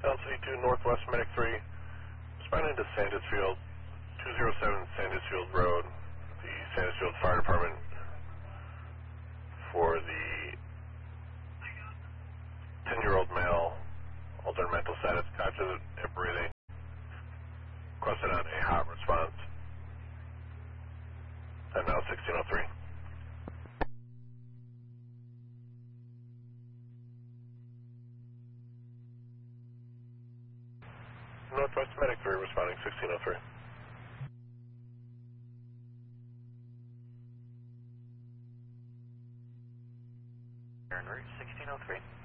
LC2 Northwest Medic 3, responding to Sandusfield, 207 Sandusfield Road, the Sandusfield Fire Department, for the 10-year-old male, altered mental status, conscious and breathing, requested on a hot response, and now 1603. Northwest Medic 3 responding 1603. En route 1603.